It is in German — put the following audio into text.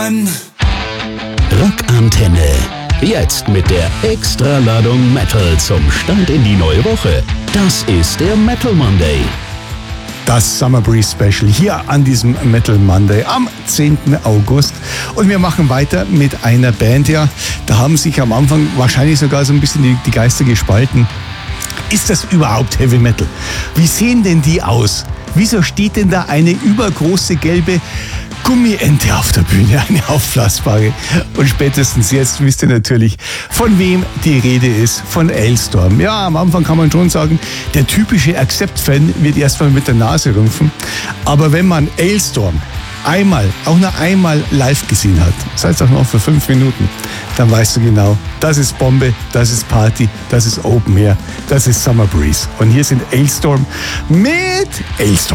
an. Rockantenne. Jetzt mit der Extraladung Metal zum Start in die neue Woche. Das ist der Metal Monday. Das Summer Breeze Special hier an diesem Metal Monday am 10. August. Und wir machen weiter mit einer Band, ja, da haben sich am Anfang wahrscheinlich sogar so ein bisschen die Geister gespalten. Ist das überhaupt Heavy Metal? Wie sehen denn die aus? Wieso steht denn da eine übergroße gelbe Gummiente auf der Bühne, eine aufblasbare? Und spätestens jetzt wisst ihr natürlich, von wem die Rede ist, von Alestorm. Ja, am Anfang kann man schon sagen, der typische Accept-Fan wird erstmal mit der Nase rümpfen. Aber wenn man Alestorm auch nur einmal live gesehen hat, sei es auch noch für 5 Minuten, dann weißt du genau, das ist Bombe, das ist Party, das ist Open Air, das ist Summer Breeze. Und hier sind Alestorm mit Alestorm.